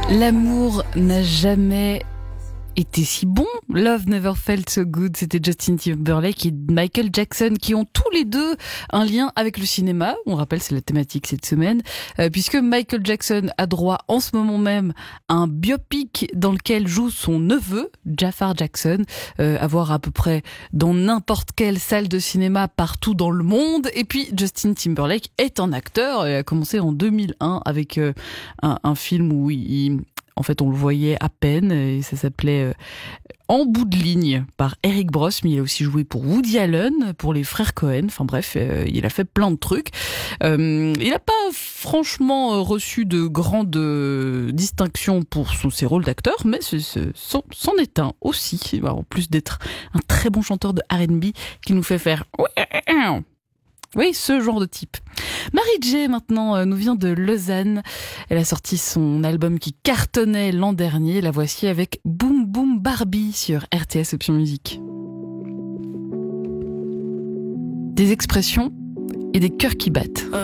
L'amour n'a jamais été si bon. Love Never Felt So Good, c'était Justin Timberlake et Michael Jackson qui ont tous les deux un lien avec le cinéma. On rappelle, c'est la thématique cette semaine, puisque Michael Jackson a droit en ce moment même à un biopic dans lequel joue son neveu, Jafar Jackson, à voir à peu près dans n'importe quelle salle de cinéma partout dans le monde. Et puis Justin Timberlake est un acteur, il a commencé en 2001 avec un film où en fait, on le voyait à peine et ça s'appelait En bout de ligne par Eric Bross, mais il a aussi joué pour Woody Allen, pour les frères Cohen. Enfin bref, il a fait plein de trucs. Il n'a pas franchement reçu de grandes distinctions pour ses rôles d'acteur, mais c'en est un aussi. En plus d'être un très bon chanteur de R&B qui nous fait faire... Oui, ce genre de type. Marie-J, maintenant, nous vient de Lausanne. Elle a sorti son album qui cartonnait l'an dernier. La voici avec Boom Boom Barbie sur RTS Option Musique. Des expressions et des cœurs qui battent.